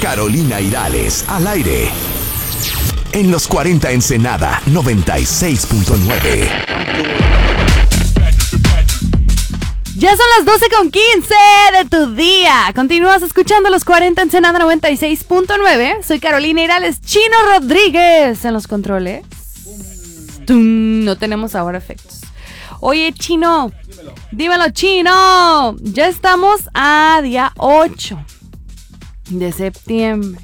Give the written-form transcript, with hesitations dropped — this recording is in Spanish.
Carolina Irales, al aire. En los 40 Ensenada 96.9. Ya son las 12:15 de tu día. Continúas escuchando los 40 Ensenada 96.9. Soy Carolina Irales, Chino Rodríguez en los controles. ¡Tum! No tenemos ahora efectos. Oye, Chino. Dímelo, Chino. Ya estamos a día 8 de septiembre.